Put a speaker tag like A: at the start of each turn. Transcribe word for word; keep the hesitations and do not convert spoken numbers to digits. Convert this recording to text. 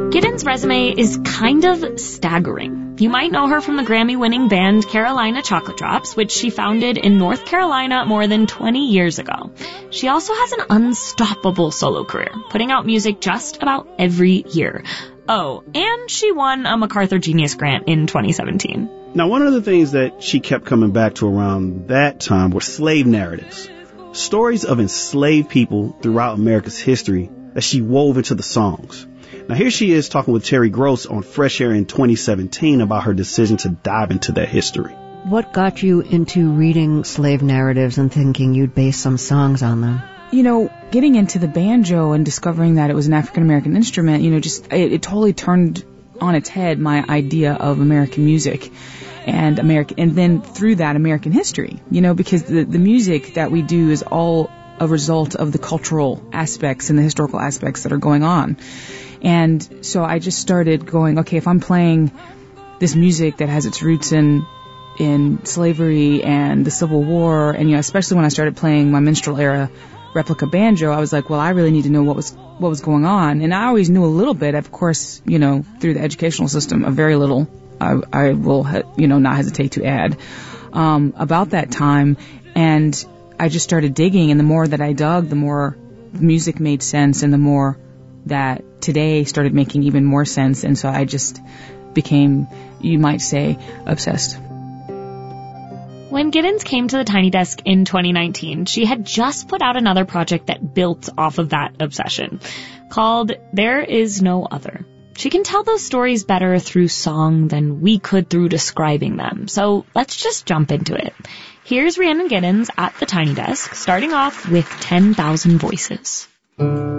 A: Giddens' resume is kind of staggering. You might know her from the Grammy-winning band Carolina Chocolate Drops, which she founded in North Carolina more than twenty years ago. She also has an unstoppable solo career, putting out music just about every year. Oh, and she won a MacArthur Genius Grant in twenty seventeen.
B: Now, one of the things that she kept coming back to around that time were slave narratives. Stories of enslaved people throughout America's history that she wove into the songs. Now, here she is talking with Terry Gross on Fresh Air in twenty seventeen about her decision to dive into that history.
C: What got you into reading slave narratives and thinking you'd base some songs on them?
D: You know, getting into the banjo and discovering that it was an African-American instrument, you know, just it, it totally turned on its head my idea of American music and American, and then through that American history, you know, because the, the music that we do is all a result of the cultural aspects and the historical aspects that are going on. And so I just started going, okay, if I'm playing this music that has its roots in in slavery and the Civil War, and, you know, especially when I started playing my minstrel era replica banjo, I was like, well, I really need to know what was what was going on. And I always knew a little bit, of course, you know, through the educational system, a very little, I, I will, you know, not hesitate to add, um, about that time. And I just started digging, and the more that I dug, the more music made sense, and the more that today started making even more sense. And so I just became, you might say, obsessed.
A: When Giddens came to the Tiny Desk in twenty nineteen, she had just put out another project that built off of that obsession, called There Is No Other. She can tell those stories better through song than we could through describing them. So let's just jump into it. Here's Rhiannon Giddens at the Tiny Desk, starting off with ten thousand Voices.